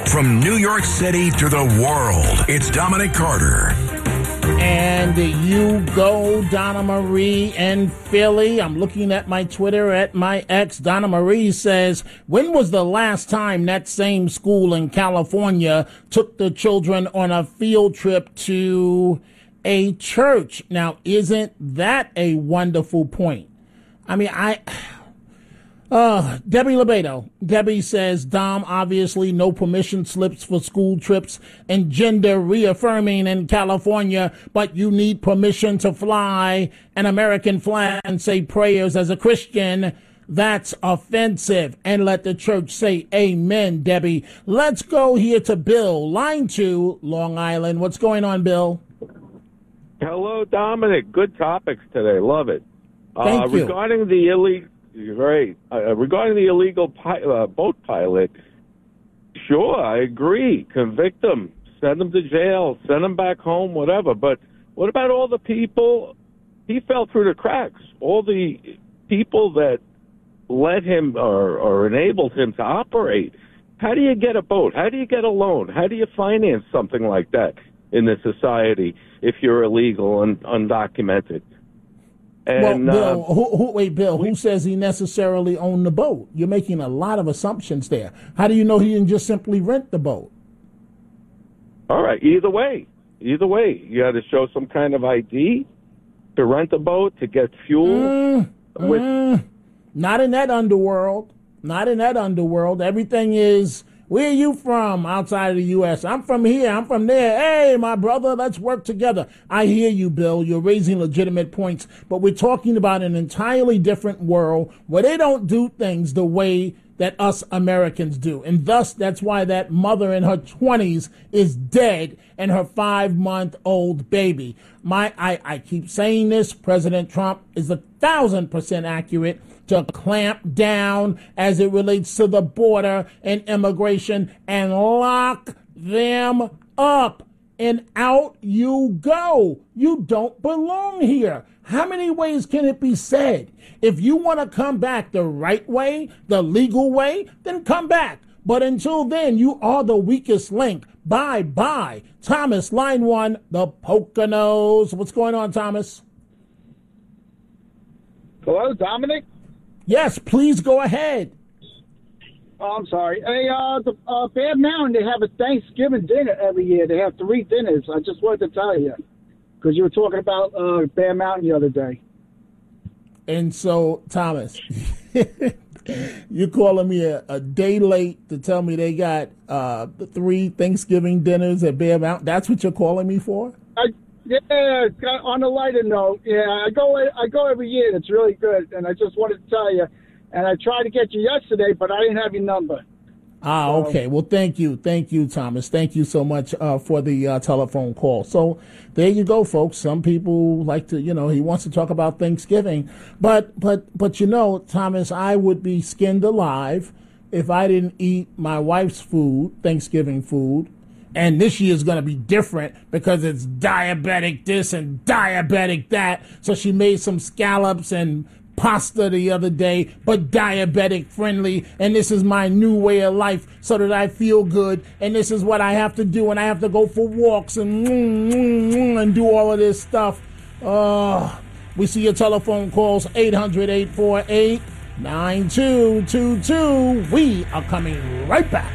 From New York City to the world, it's Dominic Carter. And you go, Donna Marie in Philly. I'm looking at my Twitter at my ex. Donna Marie says, when was the last time that same school in California took the children on a field trip to a church? Now, isn't that a wonderful point? I mean, Debbie Lebedo. Debbie says, Dom, obviously no permission slips for school trips and gender reaffirming in California, but you need permission to fly an American flag and say prayers as a Christian. That's offensive. And let the church say amen, Debbie. Let's go here to Bill, line 2, Long Island. What's going on, Bill? Hello, Dominic. Good topics today. Love it. Thank you. Regarding the illegal boat pilot, sure, I agree. Convict them, send them to jail, send them back home, whatever. But what about all the people? He fell through the cracks. All the people that let him or enabled him to operate. How do you get a boat? How do you get a loan? How do you finance something like that in this society if you're illegal and undocumented? And, Bill, Bill, who says he necessarily owned the boat? You're making a lot of assumptions there. How do you know he didn't just simply rent the boat? All right, either way, you got to show some kind of ID to rent a boat, to get fuel. Not in that underworld. Not in that underworld. Everything is, where are you from outside of the U.S.? I'm from here. I'm from there. Hey, my brother, let's work together. I hear you, Bill. You're raising legitimate points. But we're talking about an entirely different world where they don't do things the way that us Americans do. And thus, that's why that mother in her 20s is dead and her 5-month-old baby. I keep saying this. President Trump is 1,000% accurate to clamp down as it relates to the border and immigration and lock them up. And out you go. You don't belong here. How many ways can it be said? If you want to come back the right way, the legal way, then come back. But until then, you are the weakest link. Bye-bye. Thomas, line 1, the Poconos. What's going on, Thomas? Hello, Dominic? Yes, please go ahead. Oh, I'm sorry. Hey, the Bear Mountain, they have a Thanksgiving dinner every year. They have 3 dinners. I just wanted to tell you, because you were talking about Bear Mountain the other day. And so, Thomas, you're calling me a day late to tell me they got 3 Thanksgiving dinners at Bear Mountain. That's what you're calling me for? Yeah, on a lighter note, yeah, I go every year, and it's really good. And I just wanted to tell you, and I tried to get you yesterday, but I didn't have your number. Okay. Well, thank you, Thomas. Thank you so much for the telephone call. So there you go, folks. Some people like to, he wants to talk about Thanksgiving, but Thomas, I would be skinned alive if I didn't eat my wife's food, Thanksgiving food. And this year is going to be different because it's diabetic this and diabetic that. So she made some scallops and pasta the other day, but diabetic friendly. And this is my new way of life so that I feel good. And this is what I have to do. And I have to go for walks and do all of this stuff. We see your telephone calls, 800-848-9222. We are coming right back.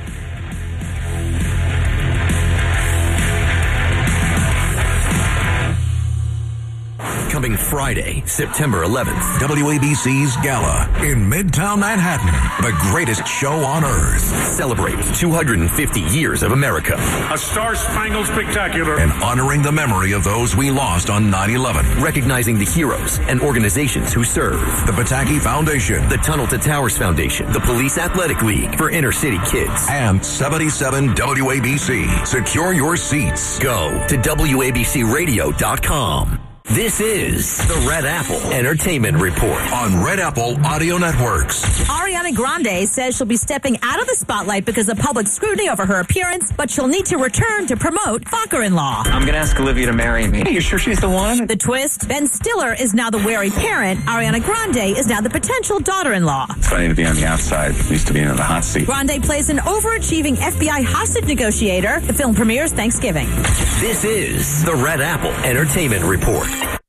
Coming Friday, September 11th, WABC's Gala in Midtown Manhattan, the greatest show on earth. Celebrate 250 years of America. A star-spangled spectacular. And honoring the memory of those we lost on 9/11. Recognizing the heroes and organizations who serve. The Pataki Foundation. The Tunnel to Towers Foundation. The Police Athletic League for inner city kids. And 77 WABC. Secure your seats. Go to WABCRadio.com. This is the Red Apple Entertainment Report on Red Apple Audio Networks. Ariana Grande says she'll be stepping out of the spotlight because of public scrutiny over her appearance, but she'll need to return to promote Father-in-Law. I'm going to ask Olivia to marry me. Are you sure she's the one? The twist, Ben Stiller is now the wary parent. Ariana Grande is now the potential daughter-in-law. It's funny to be on the outside, at least to be in the hot seat. Grande plays an overachieving FBI hostage negotiator. The film premieres Thanksgiving. This is the Red Apple Entertainment Report.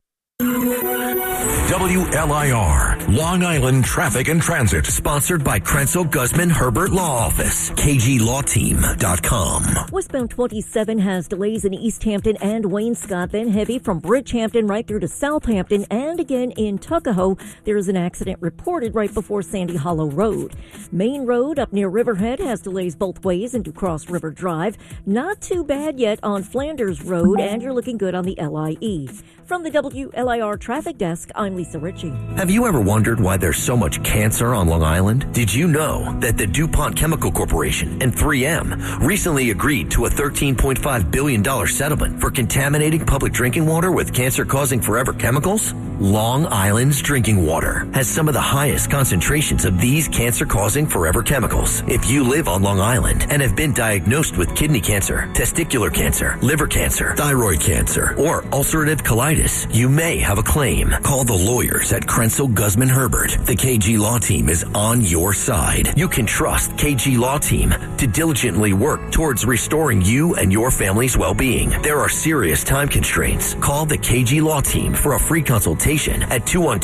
WLIR, Long Island Traffic and Transit. Sponsored by Krenzel Guzman Herbert Law Office. KGLawTeam.com. Westbound 27 has delays in East Hampton and Wayne-Scott, then heavy from Bridgehampton right through to Southampton, and again in Tuckahoe. There is an accident reported right before Sandy Hollow Road. Main Road up near Riverhead has delays both ways into Cross River Drive. Not too bad yet on Flanders Road, and you're looking good on the LIE. From the WLIR Traffic Desk, I'm Lisa Ritchie. Have you ever wondered why there's so much cancer on Long Island? Did you know that the DuPont Chemical Corporation and 3M recently agreed to a $13.5 billion settlement for contaminating public drinking water with cancer-causing forever chemicals? Long Island's drinking water has some of the highest concentrations of these cancer-causing forever chemicals. If you live on Long Island and have been diagnosed with kidney cancer, testicular cancer, liver cancer, thyroid cancer, or ulcerative colitis, you may have a claim. Call the lawyers at Krenzel Guzman Herbert. The KG Law Team is on your side. You can trust KG Law Team to diligently work towards restoring you and your family's well-being. There are serious time constraints. Call the KG Law Team for a free consultation at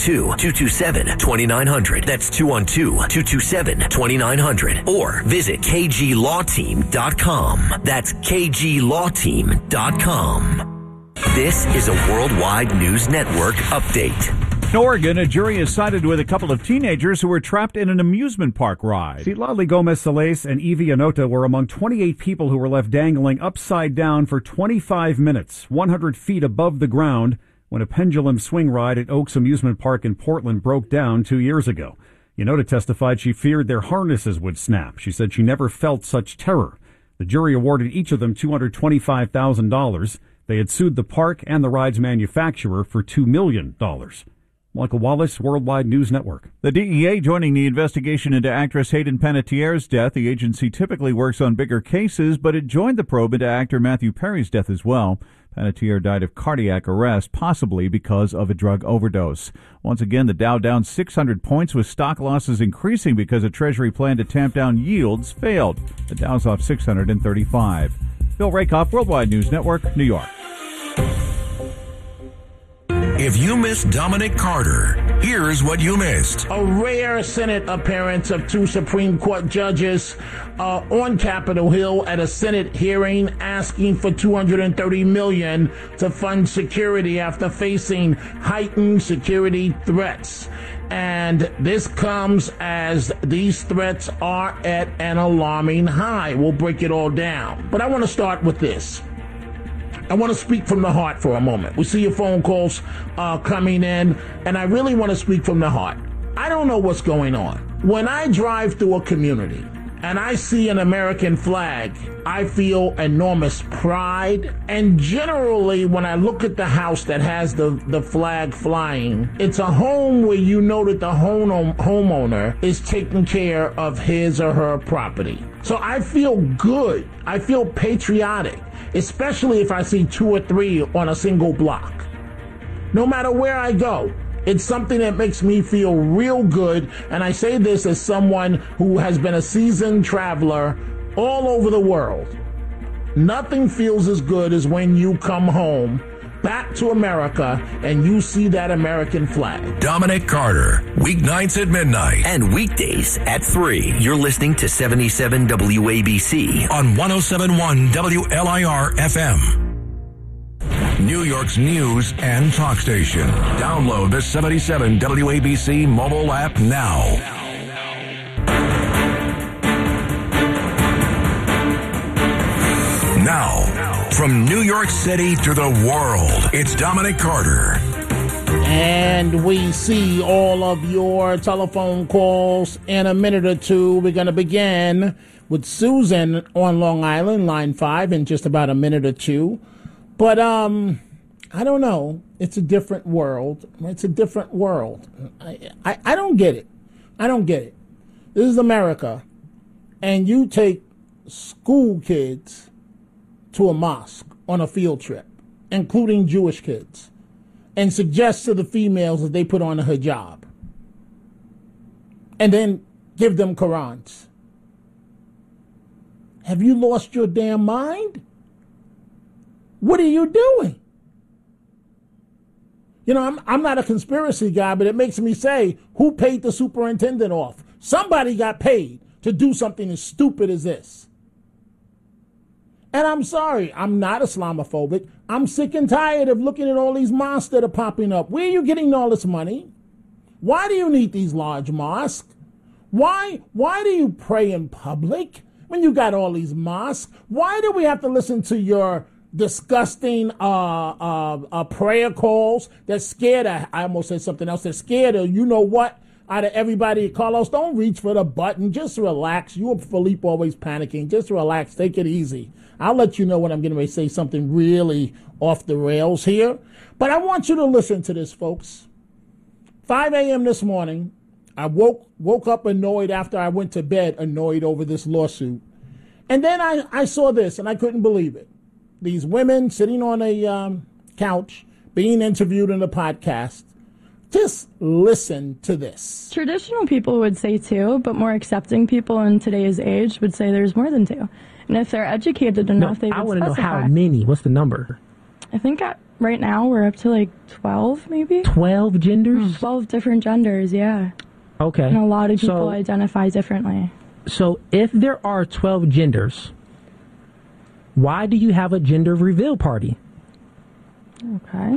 212-227-2900. That's 212-227-2900. Or visit KGLawTeam.com. That's KGLawTeam.com. This is a Worldwide News Network update. In Oregon, a jury is sided with a couple of teenagers who were trapped in an amusement park ride. Citlali Gomez-Solis and Evie Anota were among 28 people who were left dangling upside down for 25 minutes, 100 feet above the ground, when a pendulum swing ride at Oaks Amusement Park in Portland broke down 2 years ago. Anota testified she feared their harnesses would snap. She said she never felt such terror. The jury awarded each of them $225,000. They had sued the park and the ride's manufacturer for $2 million. Michael Wallace, Worldwide News Network. The DEA joining the investigation into actress Hayden Panettiere's death. The agency typically works on bigger cases, but it joined the probe into actor Matthew Perry's death as well. Panettiere died of cardiac arrest, possibly because of a drug overdose. Once again, the Dow down 600 points with stock losses increasing because a Treasury plan to tamp down yields failed. The Dow's off 635. Bill Rakoff, Worldwide News Network, New York. If you missed Dominic Carter, here's what you missed. A rare Senate appearance of two Supreme Court judges on Capitol Hill at a Senate hearing asking for $230 million to fund security after facing heightened security threats. And this comes as these threats are at an alarming high. We'll break it all down. But I want to start with this. I want to speak from the heart for a moment. We see your phone calls coming in, and I really want to speak from the heart. I don't know what's going on. When I drive through a community and I see an American flag, I feel enormous pride. And generally, when I look at the house that has the flag flying, it's a home where you know that the homeowner is taking care of his or her property. So I feel good. I feel patriotic, especially if I see two or three on a single block. No matter where I go, it's something that makes me feel real good, and I say this as someone who has been a seasoned traveler all over the world. Nothing feels as good as when you come home, back to America, and you see that American flag. Dominic Carter, weeknights at midnight. And weekdays at 3. You're listening to 77 WABC. On 107.1 WLIR FM. New York's news and talk station. Download the 77 WABC mobile app now. Now, from New York City to the world, it's Dominic Carter. And we see all of your telephone calls in a minute or two. We're going to begin with Susan on Long Island, line 5, in just about a minute or two. But I don't know. It's a different world. It's a different world. I don't get it. I don't get it. This is America, and you take school kids to a mosque on a field trip, including Jewish kids, and suggest to the females that they put on a hijab, and then give them Qurans. Have you lost your damn mind? What are you doing? You know, I'm not a conspiracy guy, but it makes me say, who paid the superintendent off? Somebody got paid to do something as stupid as this. And I'm sorry, I'm not Islamophobic. I'm sick and tired of looking at all these mosques that are popping up. Where are you getting all this money? Why do you need these large mosques? Why do you pray in public when you got all these mosques? Why do we have to listen to your disgusting prayer calls that scared I almost said something else, that scared of you know what out of everybody? Carlos, don't reach for the button. Just relax. You and Philippe always panicking. Just relax. Take it easy. I'll let you know when I'm getting ready to say something really off the rails here. But I want you to listen to this, folks. 5 a.m. this morning, I woke up annoyed after I went to bed, annoyed over this lawsuit. And then I saw this, and I couldn't believe it. These women sitting on a couch being interviewed in a podcast. Just listen to this. Traditional people would say two, but more accepting people in today's age would say there's more than two. And if they're educated enough, they would I want to know specify. how many. What's the number? I think right now we're up to like 12, maybe. 12 genders? 12 different genders, yeah. Okay. And a lot of people identify differently. So if there are 12 genders, why do you have a gender reveal party? Okay.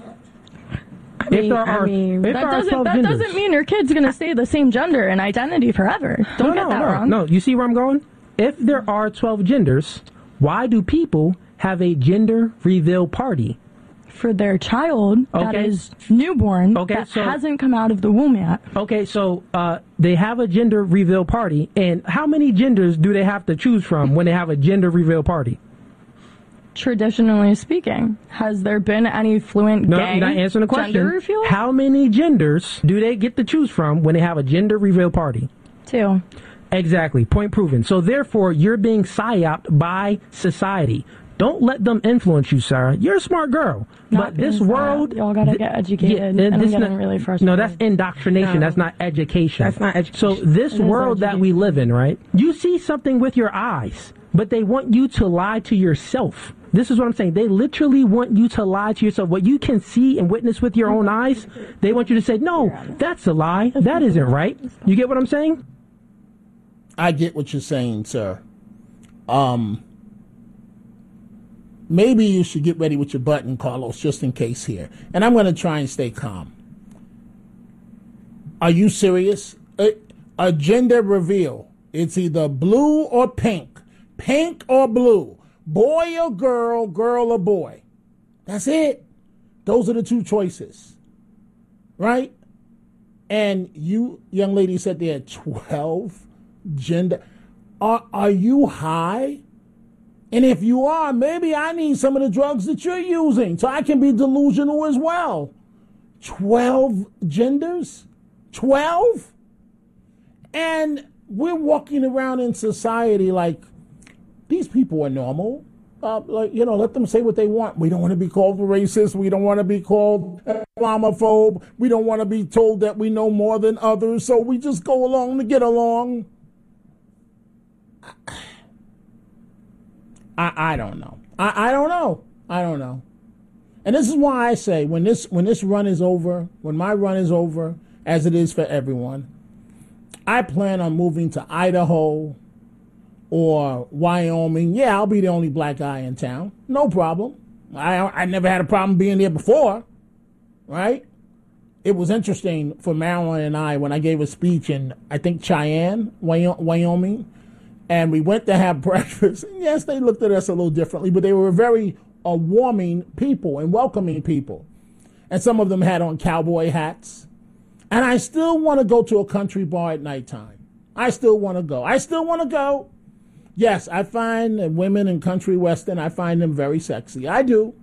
That doesn't mean your kid's going to stay the same gender and identity forever. Don't get that wrong. No, you see where I'm going? If there are 12 genders, why do people have a gender reveal party? For their child that is newborn, that hasn't come out of the womb yet. Okay, so they have a gender reveal party, and how many genders do they have to choose from when they have a gender reveal party? Traditionally speaking, has there been any fluent No, gay you're not answering the question. gender reveal? How many genders do they get to choose from when they have a gender reveal party? 2. Exactly. Point proven. So therefore, you're being psyoped by society. Don't let them influence you, Sarah. You're a smart girl. But this world... Y'all gotta get educated. And I'm getting really frustrated. No, that's indoctrination. That's not education. That's not education. So this world that we live in, right? You see something with your eyes, but they want you to lie to yourself. This is what I'm saying. They literally want you to lie to yourself. What you can see and witness with your own eyes, they want you to say, no, that's a lie. That isn't right. You get what I'm saying? I get what you're saying, sir. Maybe you should get ready with your button, Carlos, just in case here. And I'm going to try and stay calm. Are you serious? A gender reveal. It's either blue or pink. Pink or blue. Boy or girl, girl or boy. That's it. Those are the two choices. Right? And you, young lady, said there are 12 gender. Are you high? And if you are, maybe I need some of the drugs that you're using so I can be delusional as well. 12 genders? 12? And we're walking around in society like these people are normal. Let them say what they want. We don't want to be called racist. We don't want to be called Islamophobe. We don't want to be told that we know more than others. So we just go along to get along. I don't know. I don't know. I don't know. And this is why I say when this run is over, when my run is over, as it is for everyone, I plan on moving to Idaho or Wyoming. Yeah, I'll be the only black guy in town. No problem. I never had a problem being there before, right? It was interesting for Marilyn and I when I gave a speech in, I think, Cheyenne, Wyoming. And we went to have breakfast. And yes, they looked at us a little differently, but they were very warming people and welcoming people. And some of them had on cowboy hats. And I still want to go to a country bar at nighttime. I still want to go. Yes, I find women in country western, I find them very sexy. I do.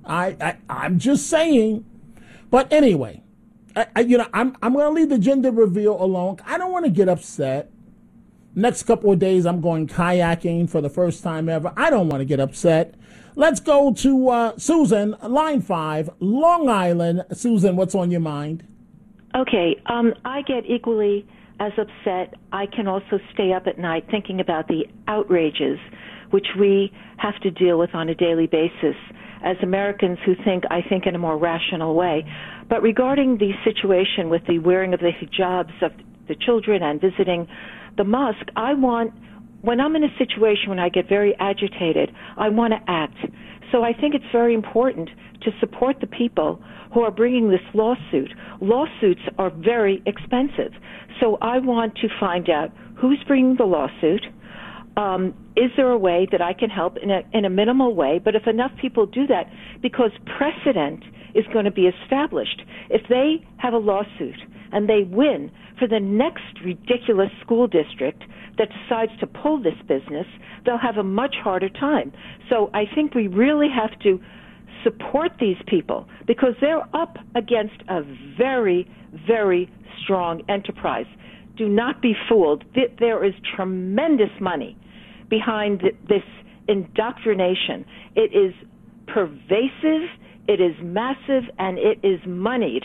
I'm just saying. But anyway, I'm going to leave the gender reveal alone. I don't want to get upset. Next couple of days, I'm going kayaking for the first time ever. I don't want to get upset. Let's go to Susan, line 5, Long Island. Susan, what's on your mind? Okay, I get equally as upset. I can also stay up at night thinking about the outrages which we have to deal with on a daily basis as Americans who I think in a more rational way. But regarding the situation with the wearing of the hijabs of the children and visiting the mosque, when I'm in a situation when I get very agitated, I want to act. So I think it's very important to support the people who are bringing this lawsuit. Lawsuits are very expensive. So I want to find out who's bringing the lawsuit. Is there a way that I can help in a minimal way? But if enough people do that, because precedent is going to be established. If they have a lawsuit and they win for the next ridiculous school district that decides to pull this business, they'll have a much harder time. So I think we really have to support these people because they're up against a very, very strong enterprise. Do not be fooled. There is tremendous money behind this indoctrination. It is pervasive, it is massive, and it is moneyed.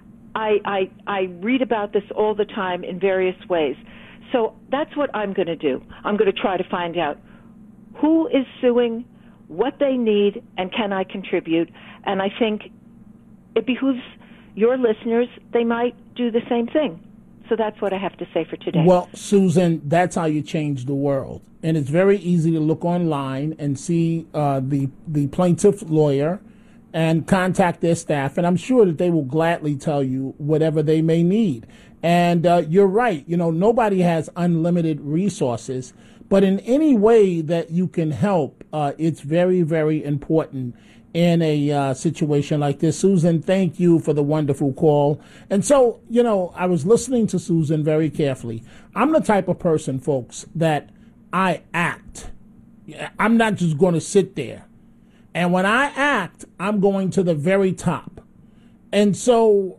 I read about this all the time in various ways. So that's what I'm going to do. I'm going to try to find out who is suing, what they need, and can I contribute. And I think it behooves your listeners, they might do the same thing. So that's what I have to say for today. Well, Susan, that's how you change the world. And it's very easy to look online and see the plaintiff's lawyer and contact their staff. And I'm sure that they will gladly tell you whatever they may need. And you're right. Nobody has unlimited resources. But in any way that you can help, it's very, very important in a situation like this. Susan, thank you for the wonderful call. And so, I was listening to Susan very carefully. I'm the type of person, folks, that I act. I'm not just going to sit there. And when I act, I'm going to the very top. And so,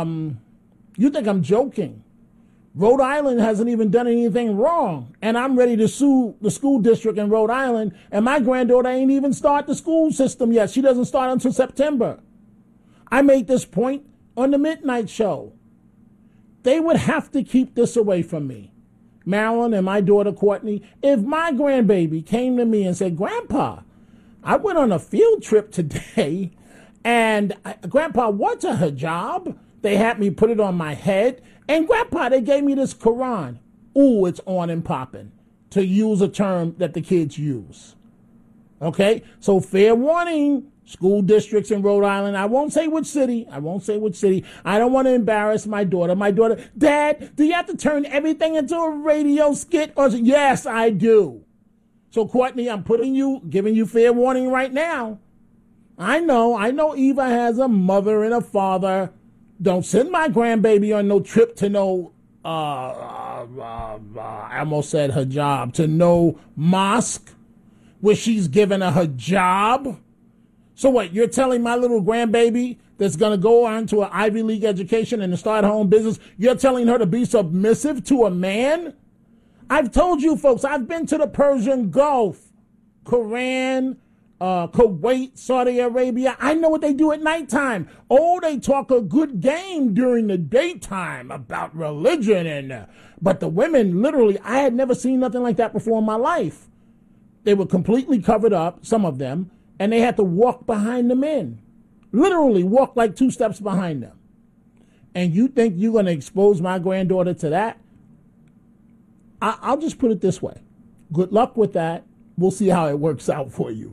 you think I'm joking. Rhode Island hasn't even done anything wrong, and I'm ready to sue the school district in Rhode Island, and my granddaughter ain't even start the school system yet. She doesn't start until September. I made this point on the Midnight Show. They would have to keep this away from me. Marilyn and my daughter Courtney, if my grandbaby came to me and said, Grandpa, I went on a field trip today, and Grandpa, what's a hijab? They had me put it on my head. And Grandpa, they gave me this Quran. Ooh, it's on and popping, to use a term that the kids use. Okay? So fair warning, school districts in Rhode Island. I won't say which city. I don't want to embarrass my daughter. Dad, do you have to turn everything into a radio skit? Yes, I do. So Courtney, I'm giving you fair warning right now. I know Eva has a mother and a father. Don't send my grandbaby on no trip to no, I almost said hijab, to no mosque where she's given a hijab. So what, you're telling my little grandbaby that's going to go on to an Ivy League education and start her own business, you're telling her to be submissive to a man? I've told you folks, I've been to the Persian Gulf, Quran, Kuwait, Saudi Arabia. I know what they do at nighttime. Oh, they talk a good game during the daytime about religion. But the women, literally, I had never seen nothing like that before in my life. They were completely covered up, some of them, and they had to walk behind the men. Literally walk like 2 steps behind them. And you think you're going to expose my granddaughter to that? I'll just put it this way. Good luck with that. We'll see how it works out for you.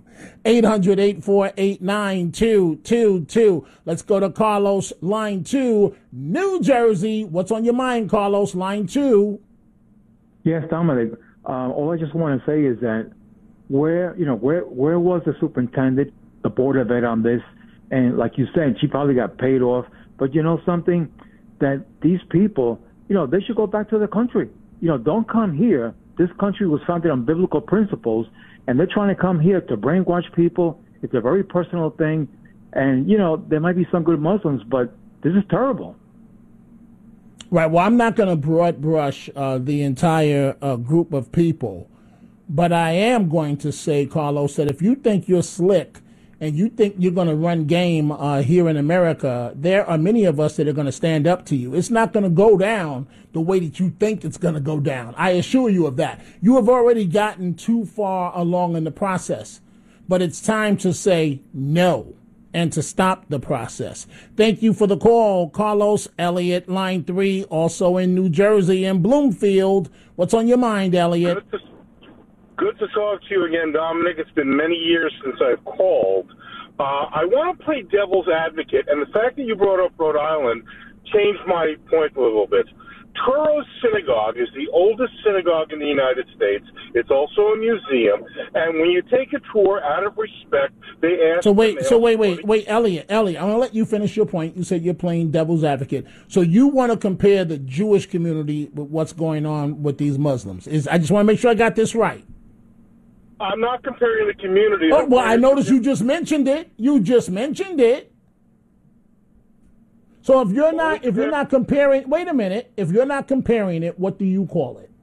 800-848-9222. Let's go to Carlos, line 2, New Jersey. What's on your mind, Carlos, line 2? Yes, Dominic. All I just want to say is that where was the superintendent, the Board of Ed on this? And like you said, she probably got paid off. But you know something? That these people, they should go back to the country. Don't come here. This country was founded on biblical principles, and they're trying to come here to brainwash people. It's a very personal thing. And, there might be some good Muslims, but this is terrible. Right. Well, I'm not going to broad brush the entire group of people, but I am going to say, Carlos, that if you think you're slick and you think you're going to run game here in America, there are many of us that are going to stand up to you. It's not going to go down the way that you think it's going to go down. I assure you of that. You have already gotten too far along in the process, but it's time to say no and to stop the process. Thank you for the call, Carlos. Elliot, line 3, also in New Jersey and Bloomfield. What's on your mind, Elliot? Good to talk to you again, Dominic. It's been many years since I've called. I want to play devil's advocate, and the fact that you brought up Rhode Island changed my point a little bit. Truro Synagogue is the oldest synagogue in the United States. It's also a museum, and when you take a tour, out of respect, they ask... So wait, Elliot, I'm going to let you finish your point. You said you're playing devil's advocate. So you want to compare the Jewish community with what's going on with these Muslims. I just want to make sure I got this right. I'm not comparing the community. Oh, well, I noticed you just mentioned it. So if you're not comparing, wait a minute. If you're not comparing it, what do you call it?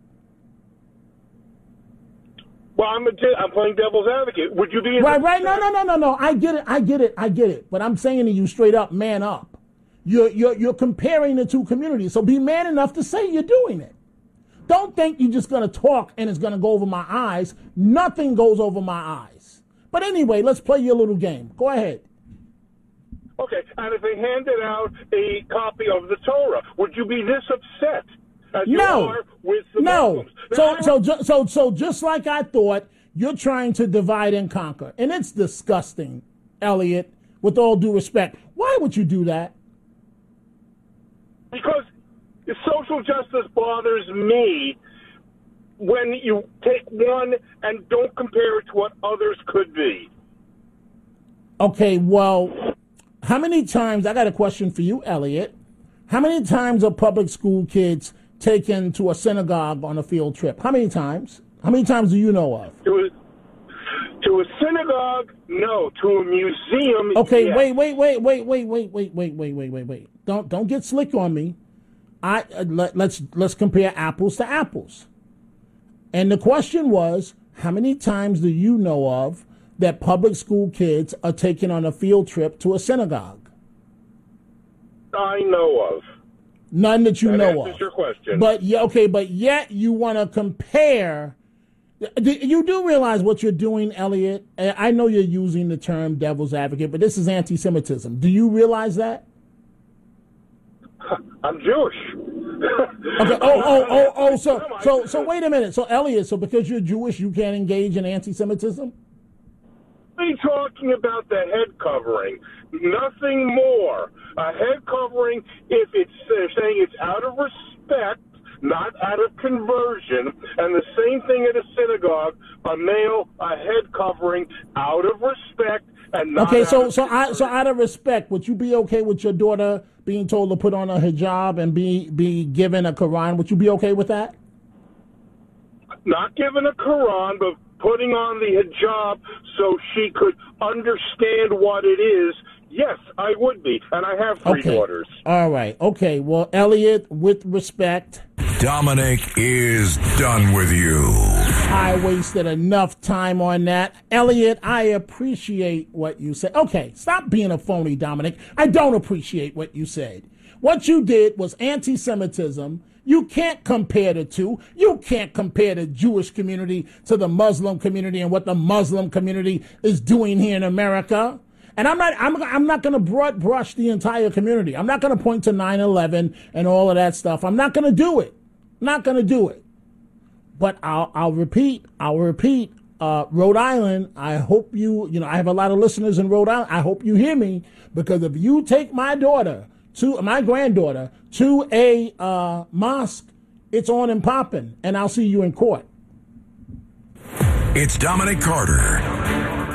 Well, I'm playing devil's advocate. Would you be right? No. I get it. But I'm saying to you straight up, man up. You're comparing the two communities. So be man enough to say you're doing it. Don't think you're just going to talk and it's going to go over my eyes. Nothing goes over my eyes. But anyway, let's play your little game. Go ahead. Okay, and if they handed out a copy of the Torah, would you be this upset as you are with the Muslims? So just like I thought, you're trying to divide and conquer. And it's disgusting, Elliot, with all due respect. Why would you do that? Because social justice bothers me when you take one and don't compare it to what others could be. Okay, well, how many times, I got a question for you, Elliot. How many times are public school kids taken to a synagogue on a field trip? How many times? How many times do you know of? To a synagogue, no. To a museum, okay, yes. Wait. Don't get slick on me. Let's compare apples to apples. And the question was, how many times do you know of that public school kids are taken on a field trip to a synagogue? I know of. None that you know of. That answers your question. But yet you want to compare. You do realize what you're doing, Elliot? I know you're using the term devil's advocate, but this is anti-Semitism. Do you realize that? I'm Jewish. Okay. So wait a minute. So Elliot, so because you're Jewish, you can't engage in anti-Semitism? Are you talking about the head covering? Nothing more. A head covering, if they're saying it's out of respect, not out of conversion, and the same thing at a synagogue, a head covering out of respect and not so out of respect, would you be okay with your daughter being told to put on a hijab and be given a Quran? Would you be okay with that? Not given a Quran, but putting on the hijab so she could understand what it is. Yes, I would be, and I have 3 daughters. All right. Okay. Well, Elliot, with respect, Dominic is done with you. I wasted enough time on that. Elliot, I appreciate what you said. Okay, stop being a phony, Dominic. I don't appreciate what you said. What you did was anti-Semitism. You can't compare the two. You can't compare the Jewish community to the Muslim community and what the Muslim community is doing here in America. And I'm not going to broad brush the entire community. I'm not going to point to 9/11 and all of that stuff. I'm not going to do it. Not going to do it. But I'll repeat. Rhode Island. I hope I have a lot of listeners in Rhode Island. I hope you hear me, because if you take my granddaughter to a mosque, it's on and popping, and I'll see you in court. It's Dominic Carter